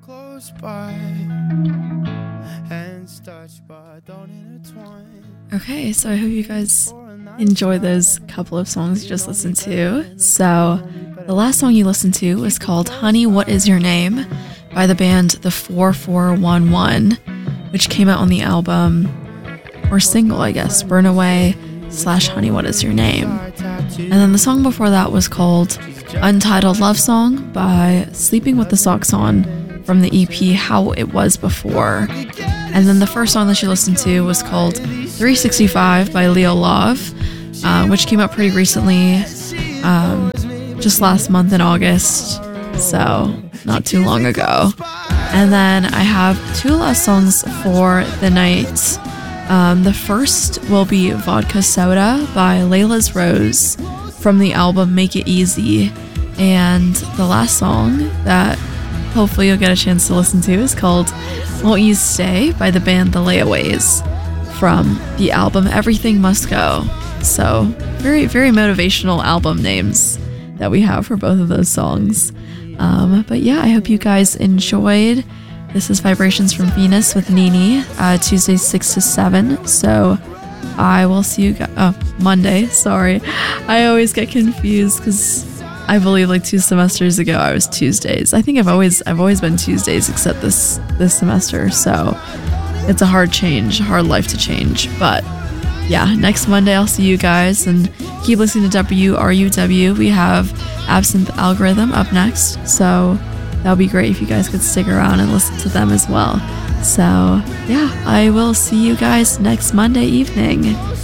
close by, hands touch but don't intertwine. Okay, so I hope you guys enjoy those couple of songs you just listened to. So the last song you listened to was called Honey, What Is Your Name by the band The 4411, which came out on the album, or single I guess, Burn Away / Honey, What Is Your Name. And then the song before that was called Untitled Love Song by Sleeping with the Socks On from the EP How It Was Before. And then the first song that you listened to was called 365 by Leo Love, which came out pretty recently, just last month in August, so not too long ago. And then I have two last songs for the night. The first will be Vodka Soda by Layla's Rose from the album Make It Easy. And the last song that hopefully you'll get a chance to listen to is called Won't You Stay by the band The Layaways from the album Everything Must Go. So very, very motivational album names that we have for both of those songs. But yeah, I hope you guys enjoyed. This is Vibrations from Venus with Nini, Tuesdays 6 to 7. So I will see you guys. Monday. Sorry, I always get confused because I believe like 2 semesters ago I was Tuesdays. I think I've always been Tuesdays except this semester. So it's a hard life to change. But yeah, next Monday I'll see you guys, and keep listening to WRUW. We have Absinthe Algorithm up next, so that would be great if you guys could stick around and listen to them as well. So yeah, I will see you guys next Monday evening.